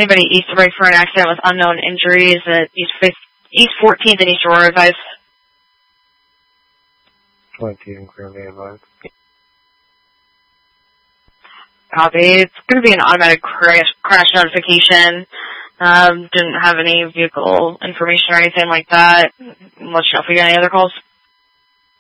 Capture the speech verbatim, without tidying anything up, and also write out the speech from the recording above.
Anybody east of right for an accident with unknown injuries at East East fourteenth and East Aurora advice. twenty-two, clearly advised. Copy. It's going to be an automatic crash, crash notification. Um, didn't have any vehicle information or anything like that. Let you know if we get any other calls.